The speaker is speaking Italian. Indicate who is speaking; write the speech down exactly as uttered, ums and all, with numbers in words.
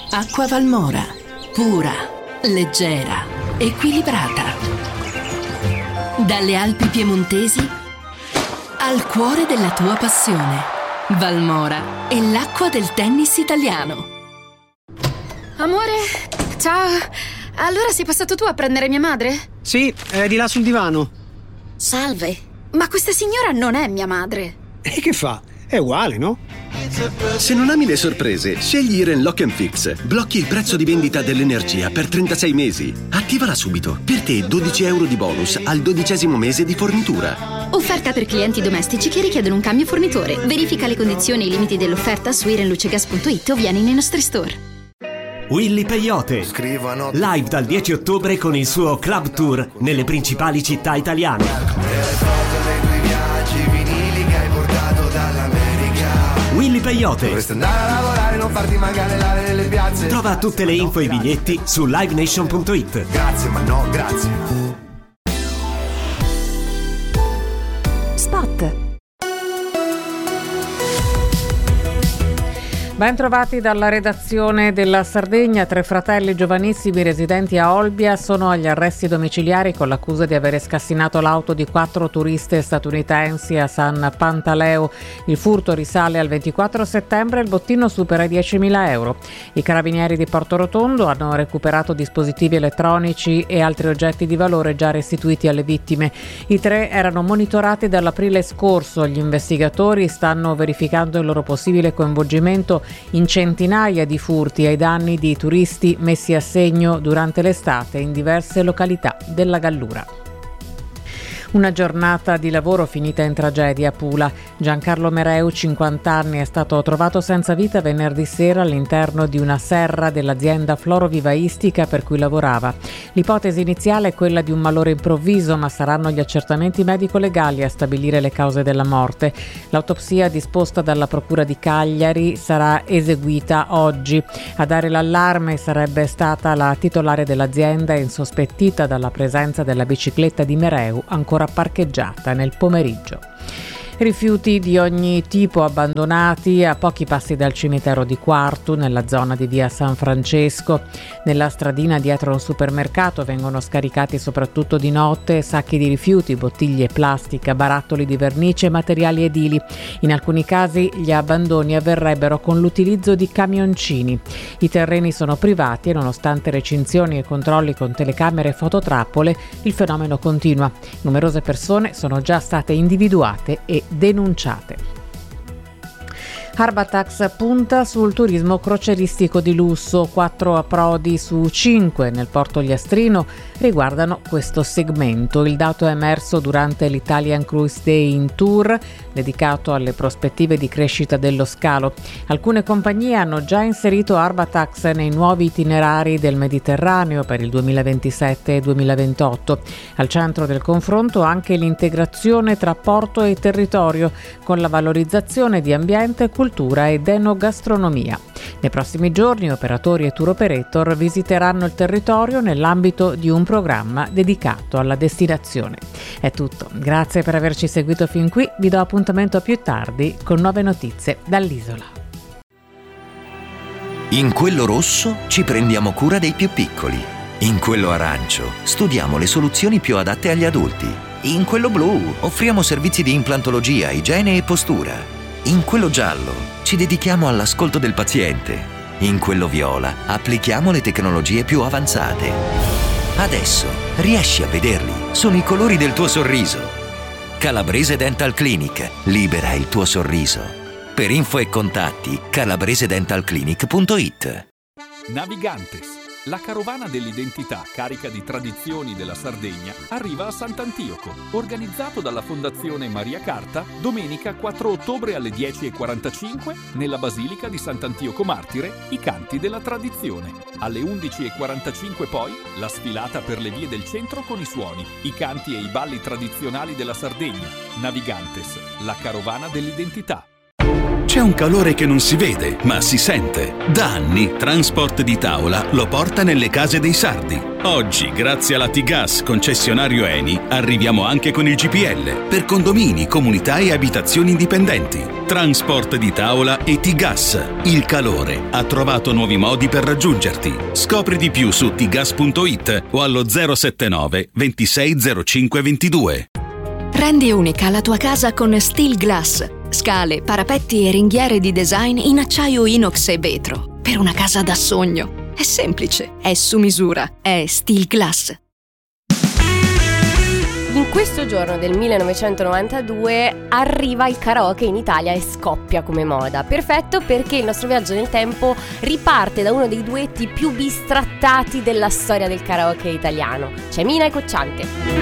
Speaker 1: Acqua Valmora, pura, leggera, equilibrata. Dalle Alpi piemontesi al cuore della tua passione. Valmora è l'acqua del tennis italiano.
Speaker 2: Amore, ciao. Allora sei passato tu a prendere mia madre?
Speaker 3: Sì, è di là sul divano.
Speaker 2: Salve, ma questa signora non è mia madre.
Speaker 3: E che fa? È uguale, no?
Speaker 4: Se non ami le sorprese, scegli Iren Lock and Fix. Blocchi il prezzo di vendita dell'energia per trentasei mesi. Attivala subito. Per te dodici euro di bonus al dodicesimo mese di fornitura.
Speaker 5: Offerta per clienti domestici che richiedono un cambio fornitore. Verifica le condizioni e i limiti dell'offerta su irenlucegas punto it o vieni nei nostri store.
Speaker 6: Willy Peyote,
Speaker 7: Scrivono
Speaker 6: live dal dieci ottobre con il suo club tour nelle principali città italiane. Willy Peyote.
Speaker 7: Dovresti andare a lavorare, non farti manganellare nelle piazze.
Speaker 6: Trova tutte le info e i biglietti su live nation punto it.
Speaker 7: Grazie, ma no, grazie.
Speaker 8: Spot. Ben trovati dalla redazione della Sardegna. Tre fratelli giovanissimi residenti a Olbia sono agli arresti domiciliari con l'accusa di avere scassinato l'auto di quattro turiste statunitensi a San Pantaleo. Il furto risale al ventiquattro settembre e il bottino supera i diecimila euro. I carabinieri di Porto Rotondo hanno recuperato dispositivi elettronici e altri oggetti di valore già restituiti alle vittime. I tre erano monitorati dall'aprile scorso. Gli investigatori stanno verificando il loro possibile coinvolgimento in centinaia di furti ai danni di turisti messi a segno durante l'estate in diverse località della Gallura. Una giornata di lavoro finita in tragedia a Pula. Giancarlo Mereu, cinquanta anni, è stato trovato senza vita venerdì sera all'interno di una serra dell'azienda florovivaistica per cui lavorava. L'ipotesi iniziale è quella di un malore improvviso, ma saranno gli accertamenti medico-legali a stabilire le cause della morte. L'autopsia disposta dalla Procura di Cagliari sarà eseguita oggi. A dare l'allarme sarebbe stata la titolare dell'azienda, insospettita dalla presenza della bicicletta di Mereu ancora parcheggiata nel pomeriggio. Rifiuti di ogni tipo abbandonati a pochi passi dal cimitero di Quartu, nella zona di via San Francesco. Nella stradina dietro un supermercato vengono scaricati soprattutto di notte sacchi di rifiuti, bottiglie plastica, barattoli di vernice e materiali edili. In alcuni casi gli abbandoni avverrebbero con l'utilizzo di camioncini. I terreni sono privati e nonostante recinzioni e controlli con telecamere e fototrappole, il fenomeno continua. Numerose persone sono già state individuate e denunciate. Arbatax punta sul turismo crocieristico di lusso. Quattro approdi su cinque nel porto Gliastrino riguardano questo segmento. Il dato è emerso durante l'Italian Cruise Day in Tour, dedicato alle prospettive di crescita dello scalo. Alcune compagnie hanno già inserito Arbatax nei nuovi itinerari del Mediterraneo per il duemilaventisette e duemilaventotto. Al centro del confronto anche l'integrazione tra porto e territorio, con la valorizzazione di ambiente, cultura ed enogastronomia. Nei prossimi giorni operatori e tour operator visiteranno il territorio nell'ambito di un programma dedicato alla destinazione. È tutto, grazie per averci seguito fin qui, vi do appuntamento a più tardi con nuove notizie dall'isola.
Speaker 9: In quello rosso ci prendiamo cura dei più piccoli, in quello arancio studiamo le soluzioni più adatte agli adulti, in quello blu offriamo servizi di implantologia, igiene e postura. In quello giallo ci dedichiamo all'ascolto del paziente. In quello viola applichiamo le tecnologie più avanzate. Adesso riesci a vederli. Sono i colori del tuo sorriso. Calabrese Dental Clinic. Libera il tuo sorriso. Per info e contatti calabrese dental clinic punto it.
Speaker 10: Navigantes. La carovana dell'identità carica di tradizioni della Sardegna arriva a Sant'Antioco, organizzato dalla Fondazione Maria Carta, domenica quattro ottobre alle dieci e quarantacinque nella Basilica di Sant'Antioco Martire, i canti della tradizione. Alle undici e quarantacinque poi la sfilata per le vie del centro con i suoni, i canti e i balli tradizionali della Sardegna. Navigantes, la carovana dell'identità.
Speaker 11: C'è un calore che non si vede, ma si sente. Da anni Transport di Tavola lo porta nelle case dei sardi. Oggi, grazie alla T-Gas concessionario Eni, arriviamo anche con il G P L per condomini, comunità e abitazioni indipendenti. Transport di Tavola e T-Gas. Il calore ha trovato nuovi modi per raggiungerti. Scopri di più su t gas punto it o allo zero sette nove ventisei zero cinque ventidue.
Speaker 1: Rendi unica la tua casa con Steel Glass. Scale, parapetti e ringhiere di design in acciaio inox e vetro. Per una casa da sogno. È semplice, è su misura, è Steel Glass.
Speaker 12: In questo giorno del millenovecentonovantadue arriva il karaoke in Italia e scoppia come moda. Perfetto, perché il nostro viaggio nel tempo riparte da uno dei duetti più bistrattati della storia del karaoke italiano. C'è Mina e Cocciante.